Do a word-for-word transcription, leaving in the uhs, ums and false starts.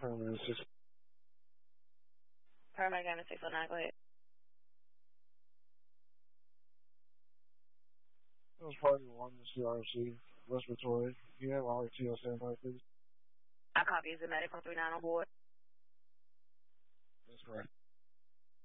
Paramedic six. Paramedic Diamond six oh nine, go ahead. That was party one, C R C, respiratory. You have R T on standby, please? I copy. Is the medic from three nine on board? That's correct.